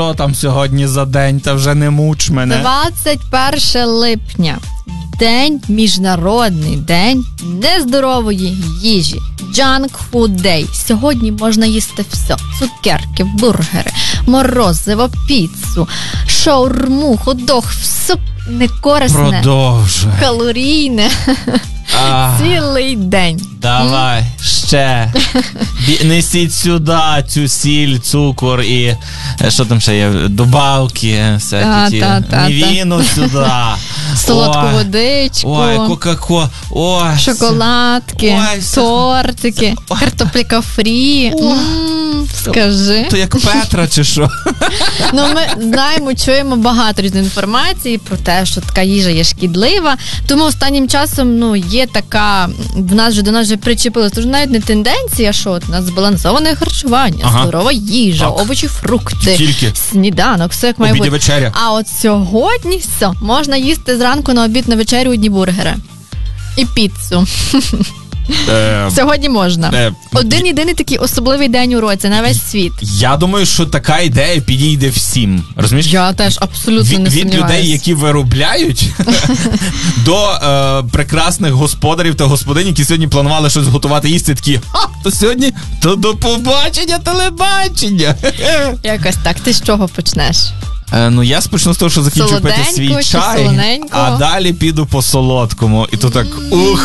що там сьогодні за день, та вже не муч мене. 21 липня. Міжнародний день нездорової їжі. Junk Food Day. Сьогодні можна їсти все. Цукерки, бургери, морозиво, піцу, шаурму, хот-дог. Все некорисне. Продовжуй. Калорійне. Цілий день. Давай, ще. Несіть сюди цю сіль, цукор і що там ще є? Добавки, всякі мівіну сюди. Солодку водичку. Ой, кока-кола. Ой, шоколадки, тортики, картопелька фрі. Скажи. То як Петра чи що? Ну, ми знаємо, чуємо багато різної інформації про те, що така їжа є шкідлива. Тому останнім часом, є така, до нас вже причепилось, тож навіть не тенденція, що у нас збалансоване харчування, здорова їжа, овочі, фрукти, сніданок, все як має бути. Вечеря. А от сьогодні все, можна їсти зранку, на обід, на вечерю одні бургери. І піцу. Сьогодні можна. Один єдиний такий особливий день у році на весь світ. Я думаю, що така ідея підійде всім. Розумієш? Я теж абсолютно не сумніваюся. Від людей, які виробляють, до прекрасних господарів та господинь, які сьогодні планували щось готувати, їсти, такі, то сьогодні до побачення, телебачення. Якось так. Ти з чого почнеш? Я спочну з того, що закінчу пити свій чай, а далі піду по солодкому. І то так,